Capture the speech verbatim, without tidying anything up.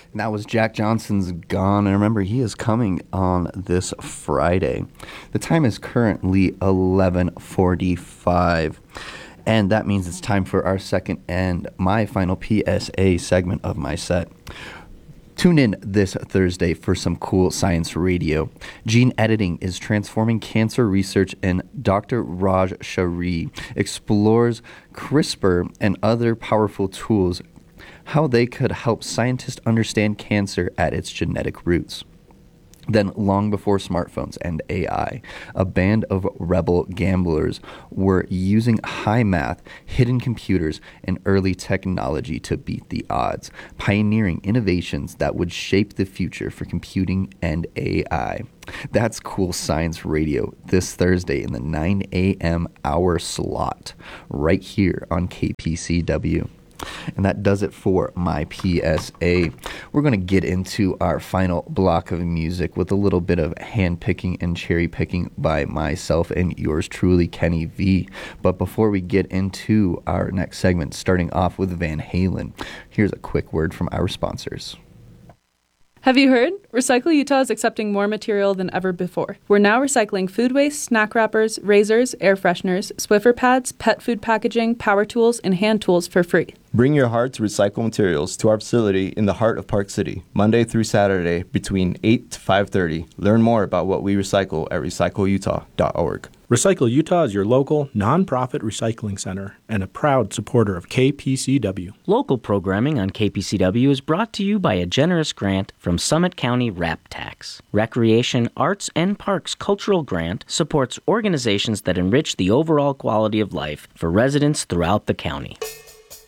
And that was Jack Johnson's Gone. And remember, he is coming on this Friday. The time is currently eleven forty-five. And that means it's time for our second and my final P S A segment of my set. Tune in this Thursday for some cool science radio. Gene editing is transforming cancer research, and Doctor Raj Shari explores CRISPR and other powerful tools, how they could help scientists understand cancer at its genetic roots. Then, long before smartphones and A I, a band of rebel gamblers were using high math, hidden computers, and early technology to beat the odds, pioneering innovations that would shape the future for computing and A I. That's Cool Science Radio this Thursday in the nine a.m. hour slot, right here on K P C W. And that does it for my P S A. We're going to get into our final block of music with a little bit of hand-picking and cherry-picking by myself and yours truly, Kenny V. But before we get into our next segment, starting off with Van Halen, here's a quick word from our sponsors. Have you heard? Recycle Utah is accepting more material than ever before. We're now recycling food waste, snack wrappers, razors, air fresheners, Swiffer pads, pet food packaging, power tools, and hand tools for free. Bring your heart to recycle materials to our facility in the heart of Park City, Monday through Saturday between eight to five thirty. Learn more about what we recycle at recycle utah dot org. Recycle Utah is your local, nonprofit recycling center and a proud supporter of K P C W. Local programming on K P C W is brought to you by a generous grant from Summit County RAP Tax. Recreation, Arts, and Parks Cultural Grant supports organizations that enrich the overall quality of life for residents throughout the county.